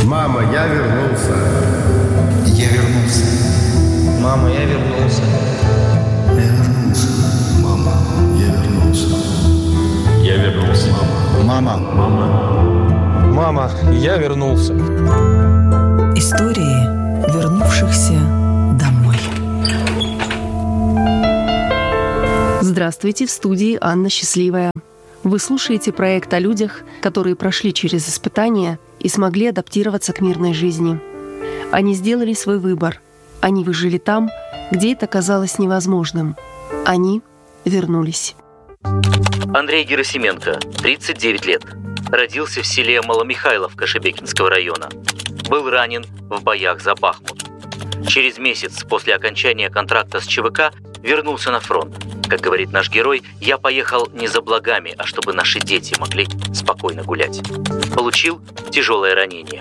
Мама, я вернулся. Я вернулся. Мама, я вернулся. Я вернулся. Мама, я вернулся. Я вернулся. Мама. Мама, я вернулся. Истории вернувшихся домой. Здравствуйте, в студии Анна Счастливая. Вы слушаете проект о людях, которые прошли через испытания и смогли адаптироваться к мирной жизни. Они сделали свой выбор. Они выжили там, где это казалось невозможным. Они вернулись. Андрей Герасименко, 39 лет. Родился в селе Маломихайловка Шебекинского района. Был ранен в боях за Бахмут. Через месяц после окончания контракта с ЧВК вернулся на фронт. Как говорит наш герой, я поехал не за благами, а чтобы наши дети могли спокойно гулять. Получил тяжелое ранение.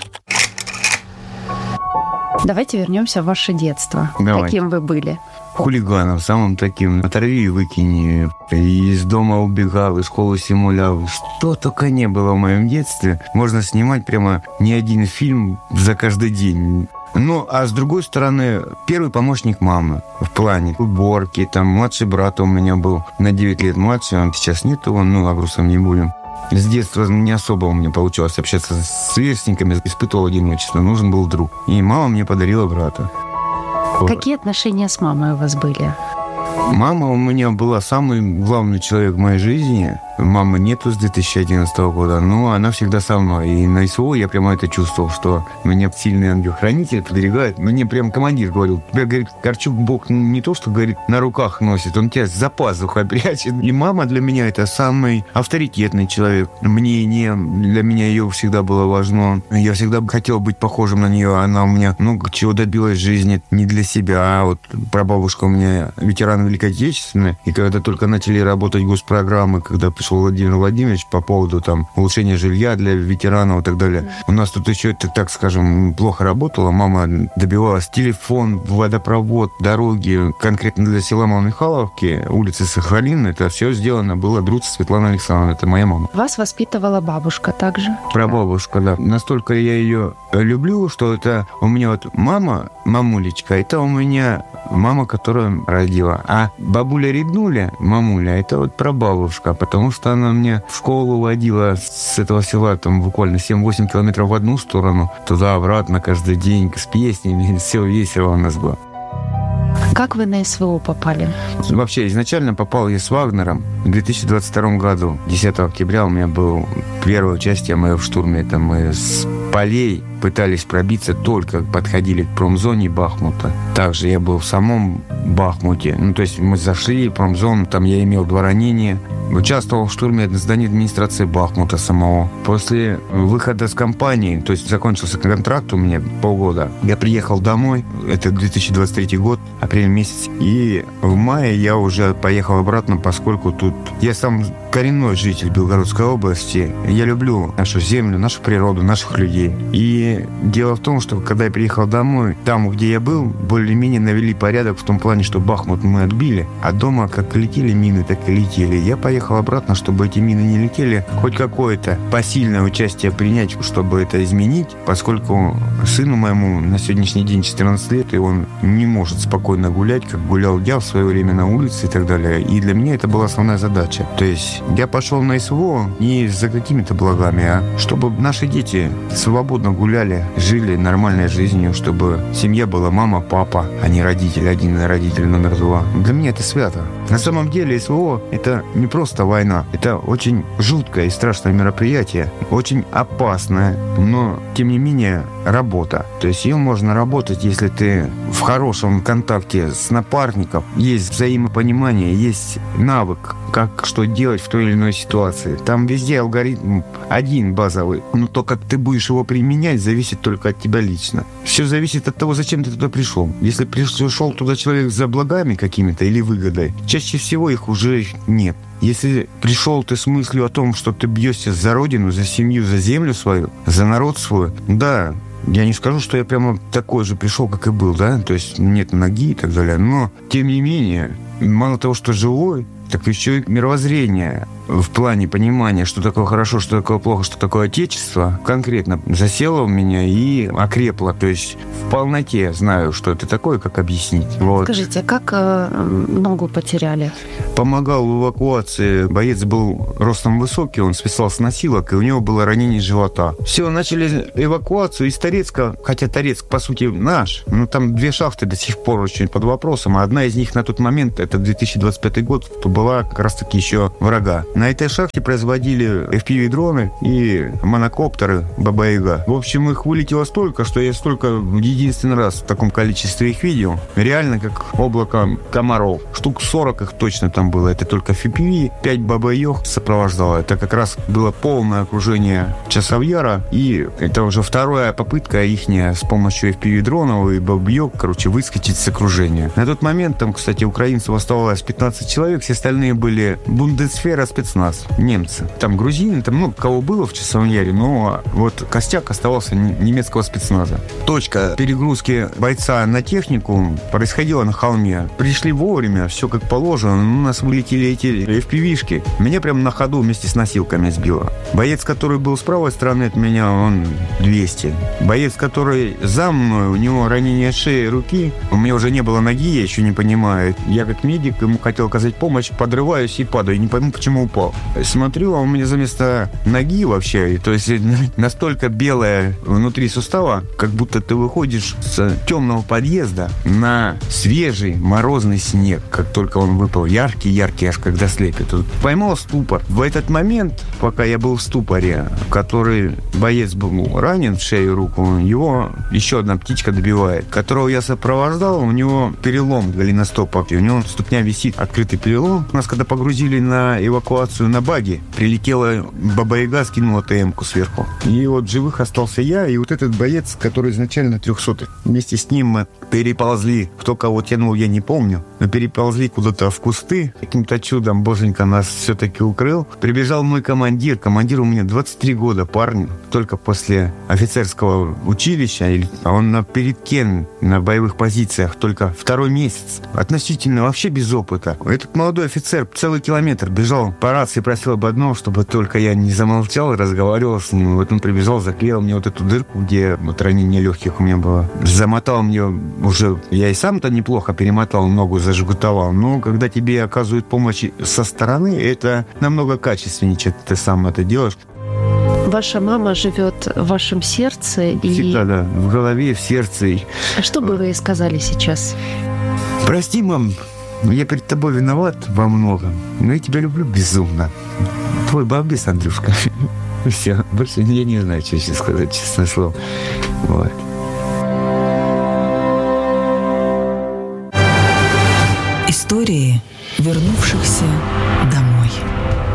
Давайте вернемся в ваше детство. Давай. Каким вы были? Хулиганом, самым таким. Оторви и выкини. Из дома убегал, из школы симулял. Что только не было в моем детстве. Можно снимать прямо не один фильм за каждый день. Ну, а с другой стороны, первый помощник мамы в плане уборки. Там младший брат у меня был на 9 лет младше, он сейчас нет его, ну, о грустном не будем. С детства не особо у меня получалось общаться с сверстниками, испытывал одиночество, нужен был друг. И мама мне подарила брата. Какие отношения с мамой у вас были? Мама у меня была самый главный человек в моей жизни. Мамы нету с 2011 года, но она всегда со мной. И на СВО я прямо это чувствовал, что меня сильный ангел-хранитель подберегает. Мне прям командир говорил, тебя, говорит, Корчук Бог не то, что, говорит, на руках носит, он тебя за пазухой прячет. И мама для меня это самый авторитетный человек. Мнение для меня ее всегда было важно. Я всегда хотел быть похожим на нее. Она у меня много чего добилась в жизни. Не для себя, а вот прабабушка у меня ветеран Великой Отечественной. И когда только начали работать госпрограммы, когда пришел Владимир Владимирович по поводу там улучшения жилья для ветеранов и так далее. У нас тут еще это, так скажем, плохо работало. Мама добивалась телефон, водопровод, дороги. Конкретно для села Маломихайловки, улицы Сахалин, это все сделано было Друц Светлана Александровна. Это моя мама. Вас воспитывала бабушка также? Прабабушка, да. Настолько я ее люблю, что это у меня вот мама, мамулечка, это у меня мама, которая родила. А бабуля-реднуля, мамуля, это вот прабабушка, потому что она меня в школу водила с этого села, там буквально 7-8 километров в одну сторону, туда-обратно каждый день с песнями, все весело у нас было. Как вы на СВО попали? Вообще, изначально попал я с Вагнером в 2022 году. 10 октября у меня было первое участие мое в штурме. Это мы с полей пытались пробиться, только подходили к промзоне Бахмута. Также я был в самом Бахмуте. Ну, то есть мы зашли в промзону, там я имел 2 ранения. Участвовал в штурме здания администрации Бахмута самого. После выхода с кампании, то есть закончился контракт у меня полгода, я приехал домой, это 2023 год, апрель месяц, и в мае я уже поехал обратно, поскольку тут я сам коренной житель Белгородской области. Я люблю нашу землю, нашу природу, наших людей. И дело в том, что когда я приехал домой, там, где я был, более-менее навели порядок в том плане, что Бахмут мы отбили, а дома как летели мины, так и летели. Я поехал обратно, чтобы эти мины не летели, хоть какое-то посильное участие принять, чтобы это изменить, поскольку сыну моему на сегодняшний день 14 лет, и он не может спокойно гулять, как гулял я в свое время на улице и так далее. И для меня это была основная задача. То есть я пошел на СВО не за какими-то благами, а чтобы наши дети свободно гуляли, жили нормальной жизнью, чтобы семья была мама, папа, а не родитель один, родитель номер 2. Для меня это свято. На самом деле СВО — это не просто война. Это очень жуткое и страшное мероприятие, очень опасное, но, тем не менее, работа. То есть ее можно работать, если ты в хорошем контакте с напарником, есть взаимопонимание, есть навык, как что делать в той или иной ситуации. Там везде алгоритм один базовый, но то, как ты будешь его применять, зависит только от тебя лично. Все зависит от того, зачем ты туда пришел. Если пришел туда человек за благами какими-то или выгодой, чаще всего их уже нет. Если пришел ты с мыслью о том, что ты бьешься за родину, за семью, за землю свою, за народ свой, да, я не скажу, что я прямо такой же пришел, как и был, да, то есть нет ноги и так далее, но, тем не менее, мало того, что живой, так еще и мировоззрение в плане понимания, что такое хорошо, что такое плохо, что такое отечество, конкретно засело у меня и окрепло. То есть в полноте знаю, что это такое, как объяснить. Вот. Скажите, а как ногу потеряли? Помогал в эвакуации. Боец был ростом высокий, он списал с носилок, и у него было ранение живота. Все, начали эвакуацию из Торецка, хотя Торецк, по сути, наш. Но там 2 шахты до сих пор очень под вопросом, а одна из них на тот момент, это 2025 год, была как раз-таки еще врага. На этой шахте производили FPV-дроны и монокоптеры Баба-Яга. В общем, их вылетело столько, что я столько единственный раз в таком количестве их видел. Реально, как облако комаров. Штук 40 их точно там было. Это только FPV, 5 Баба-Яг сопровождало. Это как раз было полное окружение Часовьяра. И это уже вторая попытка ихняя с помощью FPV-дронов и Баба-Яг, выскочить с окружения. На тот момент там, кстати, украинцев оставалось 15 человек, все остальные были Бундесвера, спецназ, немцы. Там грузины, там, кого было в Часовом Яре, но вот костяк оставался немецкого спецназа. Точка перегрузки бойца на технику происходила на холме. Пришли вовремя, все как положено, у нас вылетели эти FPV-шки. Меня прям на ходу вместе с носилками сбило. Боец, который был с правой стороны от меня, он 200. Боец, который за мной, у него ранение шеи, руки. У меня уже не было ноги, я еще не понимаю. Я как медик ему хотел оказать помощь, подрываюсь и падаю. Не пойму, почему упал. Смотрю, а у меня вместо ноги вообще, то есть настолько белая внутри сустава, как будто ты выходишь с темного подъезда на свежий морозный снег, как только он выпал. Яркий, аж когда слепит. Поймал ступор. В этот момент, пока я был в ступоре, который боец был ранен в шею и руку, его еще одна птичка добивает, которого я сопровождал, у него перелом голеностопа. У него ступня висит, открытый перелом. Нас когда погрузили на эвакуацию на баги, прилетела Баба-Яга, скинула ТМ-ку сверху. И вот живых остался я и вот этот боец, который изначально 300-й. Вместе с ним мы переползли. Кто кого тянул, я не помню. Но переползли куда-то в кусты. Каким-то чудом боженька нас все-таки укрыл. Прибежал мой командир. Командир у меня 23 года, парень. Только после офицерского училища. Он на передке, на боевых позициях только 2-й месяц. Относительно вообще без опыта. Этот молодой офицер целый километр бежал по рации, просил об одном, чтобы только я не замолчал и разговаривал с ним. Вот он прибежал, заклеил мне вот эту дырку, где вот ранение легких у меня было. Замотал мне уже... Я и сам-то неплохо перемотал, ногу зажгутовал. Но когда тебе оказывают помощь со стороны, это намного качественнее, чем ты сам это делаешь. Ваша мама живет в вашем сердце. Всегда, да. В голове, в сердце. А что бы вы ей сказали сейчас? Прости, мам, я перед тобой виноват во многом, но я тебя люблю безумно. Твой балбес, Андрюшка. Все, больше я не знаю, что сейчас сказать, честное слово. Вот. Истории вернувшихся домой.